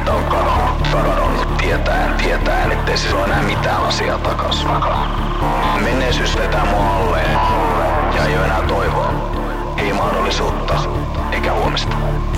että on kadonnut tietäen, ettei siis ole enää mitään asiaa takas. Menneisyys vetää mua alleen ja ei oo enää toivoa. Ei mahdollisuutta eikä huomista.